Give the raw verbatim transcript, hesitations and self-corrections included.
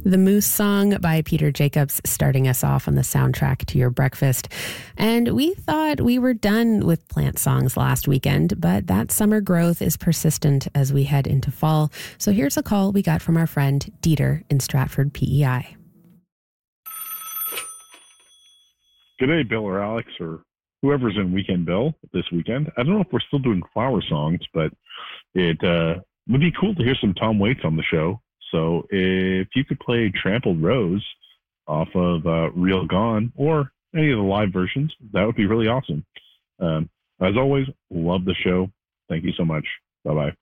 The Moose Song by Peter Jacobs starting us off on the soundtrack to your breakfast. And we thought we were done with plant songs last weekend, but that summer growth is persistent as we head into fall. So here's a call we got from our friend Dieter in Stratford, P E I. G'day, Bill or Alex or whoever's in Weekend Bill this weekend. I don't know if we're still doing flower songs, but it uh, would be cool to hear some Tom Waits on the show. So if you could play Trampled Rose off of uh, Real Gone or any of the live versions, that would be really awesome. Um, as always, love the show. Thank you so much. Bye-bye.